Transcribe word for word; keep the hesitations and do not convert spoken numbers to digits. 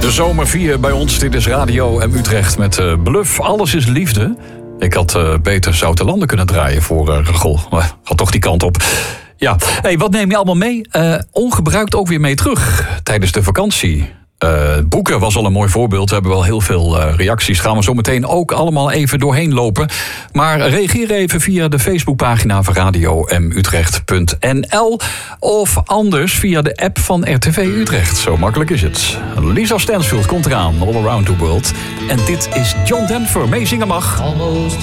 De zomer vier bij ons. Dit is Radio M Utrecht met uh, Bluff. Alles is liefde. Ik had uh, beter Zoutelanden kunnen draaien voor uh, Rachel. Maar gaat toch die kant op. Ja, hey, wat neem je allemaal mee? Uh, ongebruikt ook weer mee terug tijdens de vakantie. Uh, boeken was al een mooi voorbeeld. We hebben wel heel veel uh, reacties. Gaan we zo meteen ook allemaal even doorheen lopen. Maar reageer even via de Facebookpagina van radio m utrecht punt n l. Of anders via de app van R T V Utrecht. Zo makkelijk is het. Lisa Stansfield komt eraan. All Around the World. En dit is John Denver. Meezingen mag. Almost